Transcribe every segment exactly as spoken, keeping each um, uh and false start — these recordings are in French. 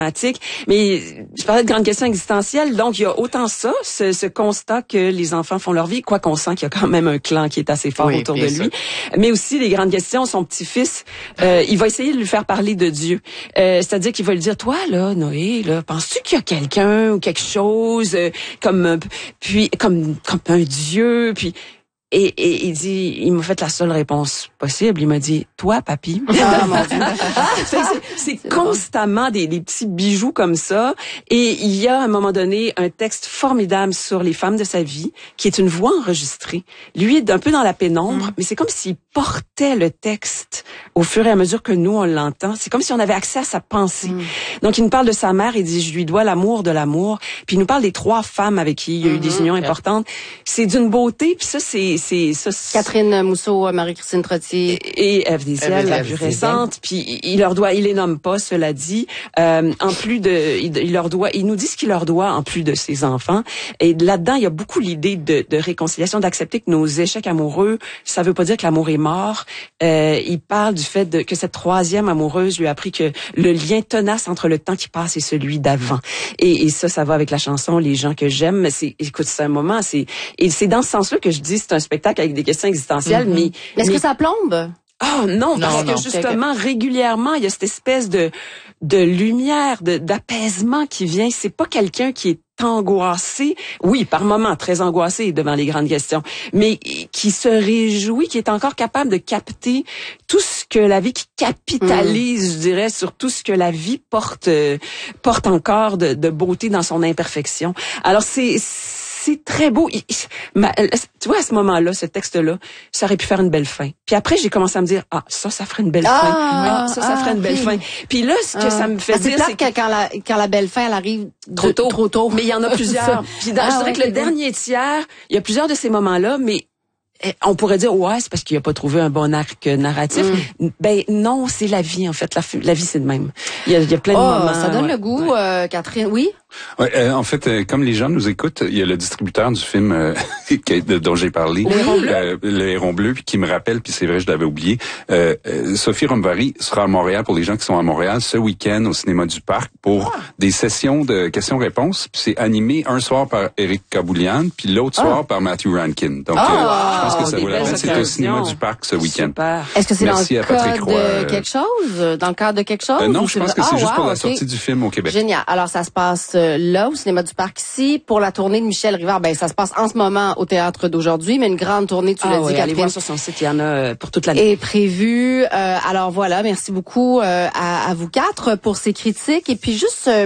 Mais je parlais de grandes questions existentielles, donc il y a autant ça, ce, ce constat que les enfants font leur vie, quoi qu'on sent qu'il y a quand même un clan qui est assez fort oui, autour de lui. Ça. Mais aussi les grandes questions, son petit-fils, euh, il va essayer de lui faire parler de Dieu. Euh, c'est-à-dire qu'il va lui dire, toi là, Noé, là, penses-tu qu'il y a quelqu'un ou quelque chose euh, comme puis comme comme un Dieu, puis Et, et il dit, il m'a fait la seule réponse possible. Il m'a dit, toi, papy. Ah, mon Dieu. c'est c'est, c'est constamment des, des petits bijoux comme ça. Et il y a à un moment donné un texte formidable sur les femmes de sa vie, qui est une voix enregistrée. Lui est un peu dans la pénombre, mm. mais c'est comme s'il portait le texte au fur et à mesure que nous, on l'entend. C'est comme si on avait accès à sa pensée. Mm. Donc, il nous parle de sa mère, il dit, je lui dois l'amour de l'amour. Puis il nous parle des trois femmes avec qui il y a eu mm-hmm. des unions importantes. C'est d'une beauté, puis ça, c'est C'est, ça, c'est... Catherine Mousseau, Marie-Christine Trottier et Ève Désiel, la plus récente. Puis il leur doit, il les nomme pas, cela dit. Euh, en plus de, il, il leur doit, il nous dit ce qu'il leur doit en plus de ses enfants. Et là-dedans, il y a beaucoup l'idée de, de réconciliation, d'accepter que nos échecs amoureux, ça veut pas dire que l'amour est mort. Euh, il parle du fait de, que cette troisième amoureuse lui a appris que le lien tenace entre le temps qui passe et celui d'avant. Et, et ça, ça va avec la chanson Les gens que j'aime. Mais c'est, écoute, c'est un moment, c'est, et c'est dans ce sens-là que je dis, c'est un spectacle avec des questions existentielles, mm-hmm. mais... Est-ce mais... que ça plombe? Oh non, non parce non, que justement, okay. régulièrement, il y a cette espèce de de lumière, de d'apaisement qui vient. C'est pas quelqu'un qui est angoissé, oui, par moments très angoissé devant les grandes questions, mais qui se réjouit, qui est encore capable de capter tout ce que la vie, qui capitalise, mmh. je dirais, sur tout ce que la vie porte euh, porte encore de, de beauté dans son imperfection. Alors c'est c'est très beau. Il, ma, tu vois, à ce moment-là, ce texte-là, ça aurait pu faire une belle fin. Puis après, j'ai commencé à me dire, ah, ça, ça ferait une belle ah, fin. Ah, ça, ça ah, ferait une belle okay. fin. Puis là, ce que ah. ça me fait ah, dire, c'est que quand la, quand la belle fin, elle arrive trop de, tôt. trop tôt. Mais il y en a plusieurs. Puis dans, ah, je dirais ouais, que le dernier tiers, il y a plusieurs de ces moments-là, mais on pourrait dire, ouais, c'est parce qu'il a pas trouvé un bon arc narratif. Mm. Ben non, c'est la vie, en fait. La, la vie, c'est de même. Il y a, il y a plein oh, de moments. Ça donne ouais. le goût, ouais. euh, Catherine. Oui? Ouais, euh, en fait, euh, comme les gens nous écoutent, il y a le distributeur du film euh, de, dont j'ai parlé, le Héron Bleu, euh, le Héron Bleu, puis qui me rappelle, puis c'est vrai, je l'avais oublié. Euh, euh, Sophie Romvary sera à Montréal pour les gens qui sont à Montréal ce week-end au cinéma du Parc pour ah. des sessions de questions-réponses. Puis c'est animé un soir par Éric Kaboulian, puis l'autre ah. soir par Matthew Rankin. Donc, ah. euh, je pense que ça vaut la peine. C'est au cinéma du Parc ce week-end. Super. Est-ce que c'est Merci dans le cadre Roy, de quelque chose, dans le cadre de quelque chose? Euh, non, je pense que c'est ah, juste wow, pour la okay. sortie du film au Québec. Génial. Alors ça se passe euh, là au cinéma du Parc ici. Pour la tournée de Michel Rivard, ben ça se passe en ce moment au théâtre d'aujourd'hui, mais une grande tournée, tu ah, l'as oui, dit, Catherine. Allez voir sur son site, il y en a pour toute l'année. Est prévue. Euh, alors voilà, merci beaucoup euh, à, à vous quatre pour ces critiques. Et puis juste euh,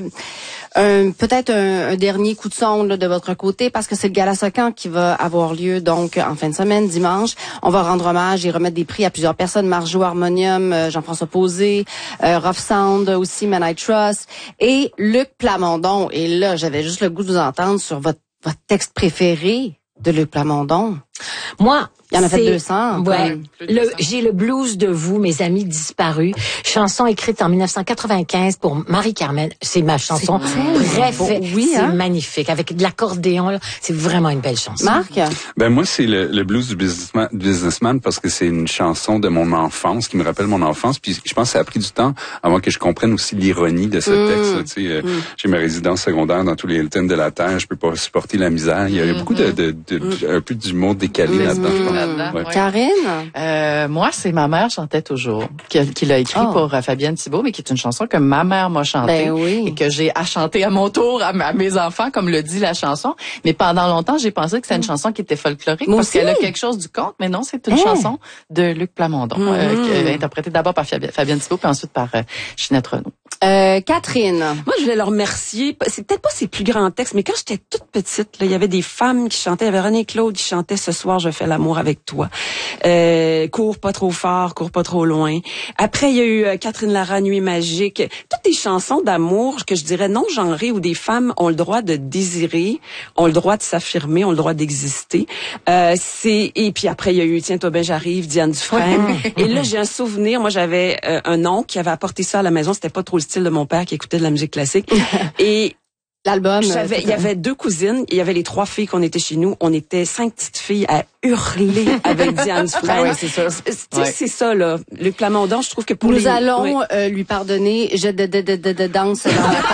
un, peut-être un, un dernier coup de sonde là, de votre côté, parce que c'est le Gala Socan qui va avoir lieu donc en fin de semaine, dimanche. On va rendre hommage et remettre des prix à plusieurs personnes. Marjo Harmonium, euh, Jean-François Posé, euh, Rough Sound aussi, Man I Trust, et Luc Plamondon. Et là, j'avais juste le goût de vous entendre sur votre, votre texte préféré de Luc Plamondon. Moi, il y en a fait deux cents. Ouais. Le, j'ai le blues de vous, mes amis disparus. Chanson écrite en dix-neuf cent quatre-vingt-quinze pour Marie-Carmen. C'est ma chanson préférée. Oui, c'est hein? magnifique. Avec de l'accordéon, là. C'est vraiment une belle chanson. Marc? Ben, moi, c'est le, le blues du businessman, businessman parce que c'est une chanson de mon enfance qui me rappelle mon enfance. Puis, je pense que ça a pris du temps avant que je comprenne aussi l'ironie de ce mmh. texte. Tu sais, mmh. j'ai ma résidence secondaire dans tous les Hilton de la Terre. Je peux pas supporter la misère. Il y a mmh. beaucoup de, de, de, de un peu d'humour décalé mmh. là-dedans, je pense. Là-dedans, ouais. Karine? Euh, moi, c'est Ma mère chantait toujours, qui, qui l'a écrit oh. pour euh, Fabienne Thibault, mais qui est une chanson que ma mère m'a chantée ben oui. et que j'ai à chanter à mon tour à, à mes enfants, comme le dit la chanson. Mais pendant longtemps, j'ai pensé que c'était une chanson qui était folklorique moi parce aussi. Qu'elle a quelque chose du conte, mais non, c'est une hey. chanson de Luc Plamondon, mm-hmm. euh, interprétée d'abord par Fabienne, Fabienne Thibault, puis ensuite par euh, Ginette Renaud. Euh, Catherine. Moi, je voulais leur remercier. C'est peut-être pas ses plus grands textes, mais quand j'étais toute petite, là, il y avait des femmes qui chantaient. Il y avait René Claude qui chantait Ce soir, je fais l'amour avec toi. Euh, cours pas trop fort, cours pas trop loin. Après, il y a eu euh, Catherine Lara, Nuit magique. Toutes des chansons d'amour que je dirais non genrées où des femmes ont le droit de désirer, ont le droit de s'affirmer, ont le droit d'exister. Euh, c'est et puis après, il y a eu Tiens-toi ben j'arrive, Diane Dufresne. Et là, j'ai un souvenir. Moi, j'avais euh, un oncle qui avait apporté ça à la maison. C'était pas trop le style de mon père qui écoutait de la musique classique. Et l'album. J'avais, il y avait deux cousines, il y avait les trois filles qu'on était chez nous. On était cinq petites filles à hurler avec Diane Dufresne. Oui, c'est ça. C'est, ouais. c'est ça, là. Luc Plamondon, je trouve que pour Nous les... allons oui. euh, lui pardonner. Je de, de, de, de, de danse dans la